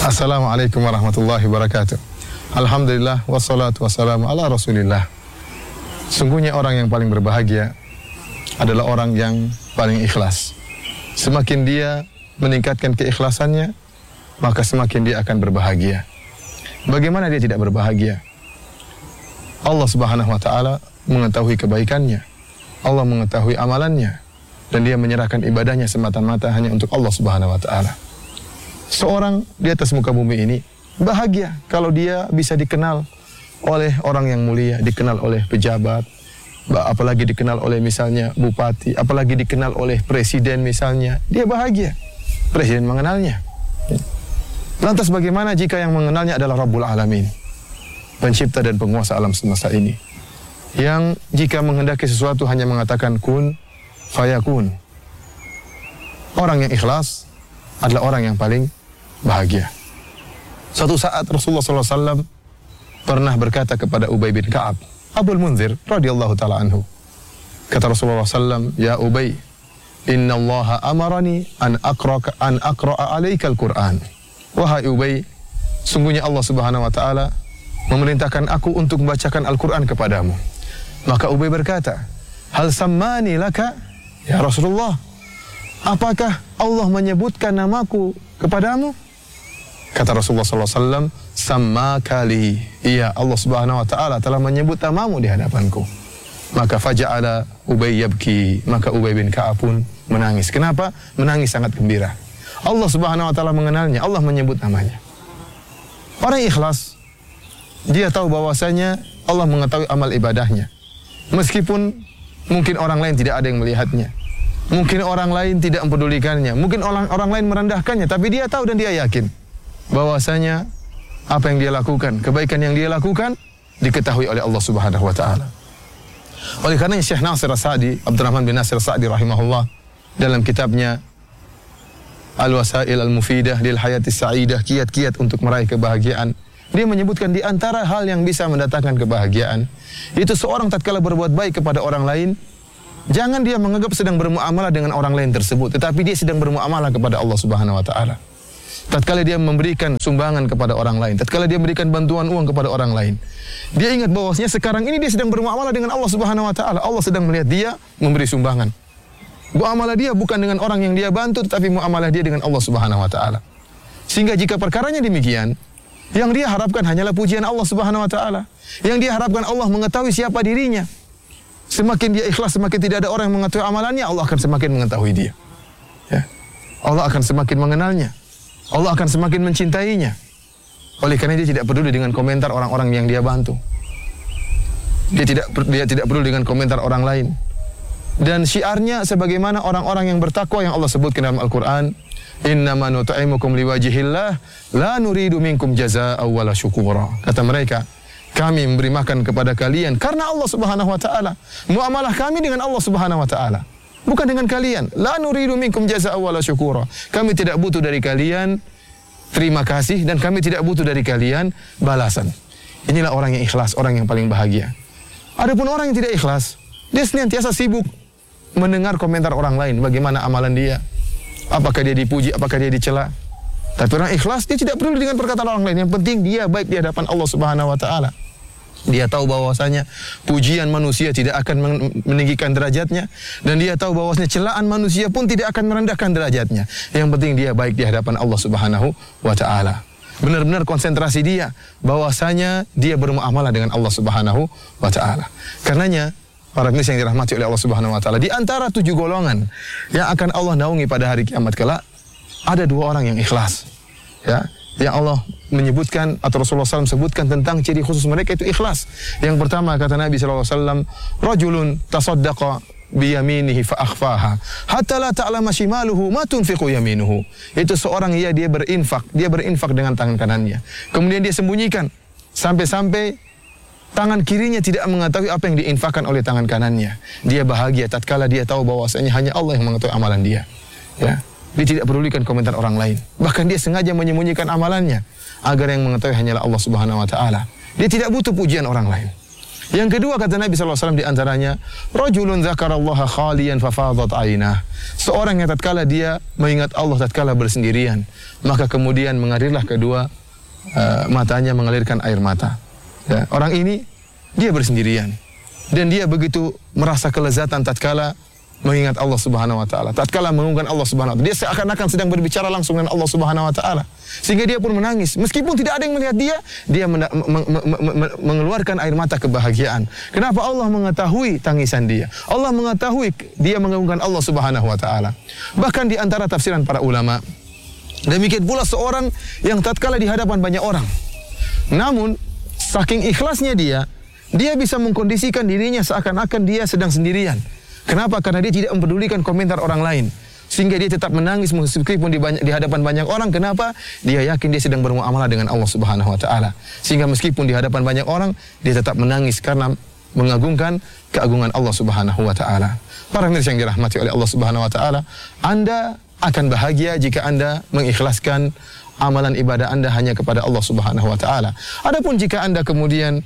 Assalamualaikum warahmatullahi wabarakatuh. Alhamdulillah wassalatu wassalamu ala Rasulillah. Sungguhnya orang yang paling berbahagia adalah orang yang paling ikhlas. Semakin dia meningkatkan keikhlasannya, maka semakin dia akan berbahagia. Bagaimana dia tidak berbahagia? Allah Subhanahu wa taala mengetahui kebaikannya. Allah mengetahui amalannya dan dia menyerahkan ibadahnya semata-mata hanya untuk Allah Subhanahu wa taala. Seorang di atas muka bumi ini bahagia kalau dia bisa dikenal oleh orang yang mulia, dikenal oleh pejabat, apalagi dikenal oleh misalnya bupati, apalagi dikenal oleh presiden misalnya. Dia bahagia. Presiden mengenalnya. Lantas bagaimana jika yang mengenalnya adalah Rabbul Alamin, pencipta dan penguasa alam semesta ini, yang jika menghendaki sesuatu hanya mengatakan kun fayakun. Orang yang ikhlas adalah orang yang paling bahagia. Suatu saat Rasulullah SAW pernah berkata kepada Ubay bin Ka'ab, Abul Munzir radhiyallahu ta'ala anhu. Kata Rasulullah SAW, Ya Ubay, inna allaha amarani an aqra'a alaikal Qur'an. Wahai Ubay, sungguhnya Allah Subhanahu wa ta'ala memerintahkan aku untuk membacakan Al-Quran kepadamu. Maka Ubay berkata, hal sammani laka ya Rasulullah, apakah Allah menyebutkan namaku kepadamu? Kata Rasulullah SAW, sama kali, iya Allah Subhanahu wa ta'ala telah menyebut namamu di hadapanku. Maka faja'ala Ubay yabki, maka Ubay bin Ka'ab pun menangis. Kenapa? Menangis sangat gembira. Allah Subhanahu wa ta'ala mengenalnya, Allah menyebut namanya. Orang ikhlas, dia tahu bahwasanya Allah mengetahui amal ibadahnya. Meskipun mungkin orang lain tidak ada yang melihatnya, mungkin orang lain tidak mempedulikannya, mungkin orang lain merendahkannya, tapi dia tahu dan dia yakin bahwasanya apa yang dia lakukan, kebaikan yang dia lakukan diketahui oleh Allah Subhanahu wa taala. Oleh karena Syekh Nasir As-Sa'di, Abdurrahman bin Nasir As-Sa'di rahimahullah, dalam kitabnya Al-Wasail Al-Mufidah lil Hayatis Sa'idah, kiat-kiat untuk meraih kebahagiaan, dia menyebutkan di antara hal yang bisa mendatangkan kebahagiaan itu seorang tatkala berbuat baik kepada orang lain, jangan dia menganggap sedang bermuamalah dengan orang lain tersebut, tetapi dia sedang bermuamalah kepada Allah Subhanahu wa taala. Tatkala dia memberikan sumbangan kepada orang lain, tatkala dia memberikan bantuan uang kepada orang lain, dia ingat bahwasanya sekarang ini dia sedang bermuamalah dengan Allah Subhanahu wa taala. Allah sedang melihat dia memberi sumbangan. Muamalah dia bukan dengan orang yang dia bantu, tetapi muamalah dia dengan Allah Subhanahu wa taala. Sehingga jika perkaranya demikian, yang dia harapkan hanyalah pujian Allah Subhanahu wa taala. Yang dia harapkan Allah mengetahui siapa dirinya. Semakin dia ikhlas, semakin tidak ada orang yang mengetahui amalannya, Allah akan semakin mengetahui dia. Ya. Allah akan semakin mengenalnya. Allah akan semakin mencintainya. Oleh karena dia tidak peduli dengan komentar orang-orang yang dia bantu. Dia tidak peduli dengan komentar orang lain. Dan syiarnya sebagaimana orang-orang yang bertakwa yang Allah sebutkan dalam Al-Quran, innama nut'imukum liwajhillah la nuridu minkum jazaa'an wala syukura. Kata mereka, kami memberi makan kepada kalian karena Allah Subhanahu wa taala. Muamalah kami dengan Allah Subhanahu wa taala, bukan dengan kalian. La nuridu minkum jazaa'an wala syukura. Kami tidak butuh dari kalian terima kasih dan kami tidak butuh dari kalian balasan. Inilah orang yang ikhlas, orang yang paling bahagia. Adapun orang yang tidak ikhlas, dia senantiasa sibuk mendengar komentar orang lain, bagaimana amalan dia, apakah dia dipuji, apakah dia dicela. Tapi orang ikhlas, dia tidak peduli dengan perkataan orang lain. Yang penting dia baik di hadapan Allah Subhanahu wa taala. Dia tahu bahwasanya pujian manusia tidak akan meninggikan derajatnya, dan dia tahu bahwasanya celaan manusia pun tidak akan merendahkan derajatnya. Yang penting dia baik di hadapan Allah Subhanahu wa taala. Benar-benar konsentrasi dia bahwasanya dia bermuamalah dengan Allah Subhanahu wa taala. Karenanya para pemirsa yang dirahmati oleh Allah Subhanahu wa taala, di antara 7 golongan yang akan Allah naungi pada hari kiamat kelak, ada 2 orang yang ikhlas. Ya, yang Allah menyebutkan atau Rasulullah SAW sebutkan tentang ciri khusus mereka itu ikhlas. Yang pertama kata Nabi SAW, rajulun tasaddaqa biyaminihi fa akhfaha hatta la ta'lama shimaluhu ma tunfiqu yaminuhu. Itu seorang dia berinfak dengan tangan kanannya, kemudian dia sembunyikan sampai tangan kirinya tidak mengetahui apa yang diinfakkan oleh tangan kanannya. Dia bahagia tatkala dia tahu bahwasanya hanya Allah yang mengetahui amalan dia. Ya. Dia tidak pedulikan komentar orang lain. Bahkan dia sengaja menyembunyikan amalannya agar yang mengetahui hanyalah Allah Subhanahu wa taala. Dia tidak butuh pujian orang lain. Yang kedua kata Nabi SAW di antaranya, rajulun dzakarallaha khaliyan fafadat ainah. Seorang yang tatkala dia mengingat Allah tatkala bersendirian, maka kemudian mengalirlah kedua matanya mengalirkan air mata. Ya, orang ini dia bersendirian dan dia begitu merasa kelezatan tatkala mengingat Allah Subhanahu wa taala. Tatkala mengagungkan Allah Subhanahu wa taala, dia seakan-akan sedang berbicara langsung dengan Allah Subhanahu wa taala. Sehingga dia pun menangis. Meskipun tidak ada yang melihat dia mengeluarkan air mata kebahagiaan. Kenapa? Allah mengetahui tangisan dia. Allah mengetahui dia mengagungkan Allah Subhanahu wa taala. Bahkan di antara tafsiran para ulama, demikian pula seorang yang tatkala di hadapan banyak orang, namun saking ikhlasnya dia bisa mengkondisikan dirinya seakan-akan dia sedang sendirian. Kenapa? Karena dia tidak mempedulikan komentar orang lain. Sehingga dia tetap menangis meskipun di hadapan banyak orang. Kenapa? Dia yakin dia sedang bermuamalah dengan Allah Subhanahu wa taala. Sehingga meskipun di hadapan banyak orang, dia tetap menangis karena mengagungkan keagungan Allah Subhanahu wa taala. Para pemirsa yang dirahmati oleh Allah Subhanahu wa taala, Anda akan bahagia jika Anda mengikhlaskan amalan ibadah Anda hanya kepada Allah Subhanahu wa taala. Adapun jika Anda kemudian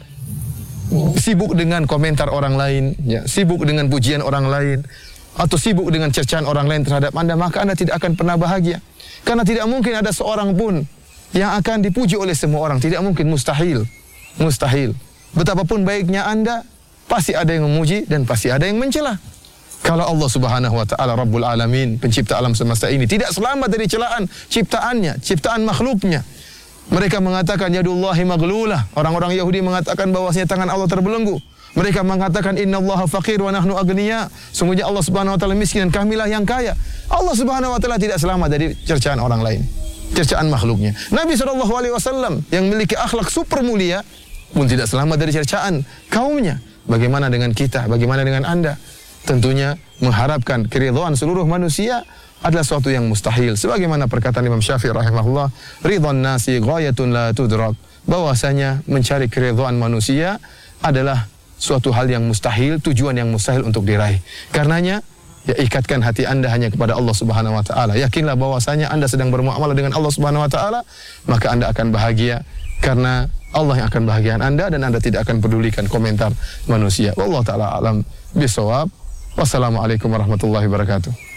sibuk dengan komentar orang lain, ya, sibuk dengan pujian orang lain, atau sibuk dengan cercaan orang lain terhadap Anda, maka Anda tidak akan pernah bahagia. Karena tidak mungkin ada seorang pun yang akan dipuji oleh semua orang. Tidak mungkin, mustahil. Mustahil. Betapapun baiknya Anda, pasti ada yang memuji dan pasti ada yang mencela. Kalau Allah Subhanahu wa taala Rabbul Alamin, pencipta alam semesta ini, tidak selamat dari celaan ciptaannya, ciptaan makhluknya. Mereka mengatakan yadullahi maglulah. Orang-orang Yahudi mengatakan bahwasanya tangan Allah terbelenggu. Mereka mengatakan innallaha faqir wa nahnu agniya. Sungguhnya Allah Subhanahu wa taala miskin dan kamilah yang kaya. Allah Subhanahu wa taala tidak selamat dari cercaan orang lain, cercaan makhluknya. Nabi SAW yang memiliki akhlak super mulia pun tidak selamat dari cercaan kaumnya. Bagaimana dengan kita? Bagaimana dengan Anda? Tentunya mengharapkan keridhaan seluruh manusia adalah suatu yang mustahil. Sebagaimana perkataan Imam Syafi'i rahimahullah, ridhan nasi ghayatun la tudrak. Bahwasanya mencari keridhaan manusia adalah suatu hal yang mustahil, tujuan yang mustahil untuk diraih. Karenanya, ya ikatkan hati Anda hanya kepada Allah Subhanahu wa taala. Yakinlah bahwasanya Anda sedang bermuamalah dengan Allah Subhanahu wa taala, maka Anda akan bahagia karena Allah yang akan bahagiakan Anda dan Anda tidak akan pedulikan komentar manusia. Wallahu taala alam bisawab. Wassalamualaikum warahmatullahi wabarakatuh.